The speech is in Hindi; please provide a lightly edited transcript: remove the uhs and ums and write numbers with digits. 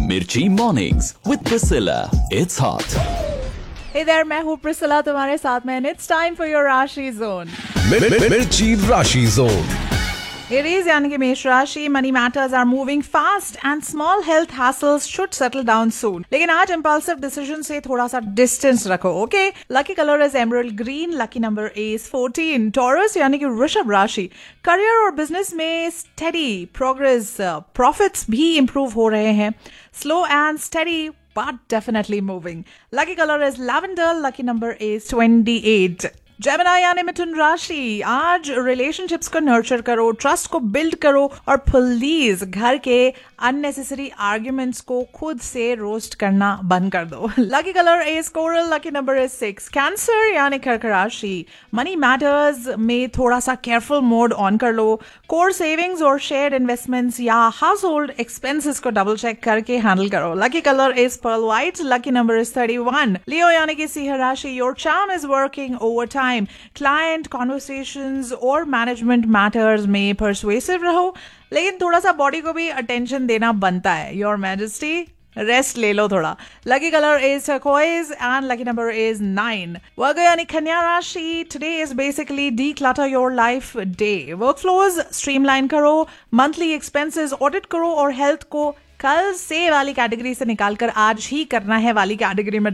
Mirchi Mornings with Priscilla. It's hot. Hey there, मैं हूँ प्रिसिला तुम्हारे साथ में and it's time for your Rashi Zone. Mirchi Rashi Zone. Aries यानी कि मेष राशि, money matters are moving fast and small health hassles should settle down soon. लेकिन आज impulsive decision से थोड़ा सा distance रखो, okay? Lucky color is emerald green, lucky number is 14. Taurus यानी कि वृषभ राशि, career और business में steady progress, profits भी improve हो रहे हैं. Slow and steady but definitely moving. Lucky color is lavender, lucky number is 28. Gemini यानी मिथुन राशि, आज रिलेशनशिप्स को नर्चर करो, ट्रस्ट को बिल्ड करो और प्लीज घर के अननेसेसरी आर्ग्यूमेंट्स को खुद से रोस्ट करना बंद कर दो. Lucky colour is coral, lucky number is 6. Cancer यानी कर्क राशि, मनी मैटर्स में थोड़ा सा केयरफुल मोड ऑन कर लो. कोर सेविंग्स और शेयर्ड इन्वेस्टमेंट्स या हाउस होल्ड एक्सपेंसेस को डबल चेक करके हैंडल करो. Lucky colour is pearl white, lucky number is 31. लियो यानी कि सिंह राशि, your charm is working over time. Client conversations और मैनेजमेंट मैटर्स में परसुएसिव रहो, लेकिन थोड़ा सा बॉडी को भी अटेंशन देना बनता है. योर मैजेस्टी, रेस्ट ले लो थोड़ा. Lucky colour is turquoise and lucky number is 9. वर्गो यानी कन्या राशि, today is basically declutter your life day. Work flows streamline करो, मंथली एक्सपेंसेस ऑडिट करो और हेल्थ को कल से वाली कैटेगरी से निकालकर आज ही करना है वाली कैटेगरी में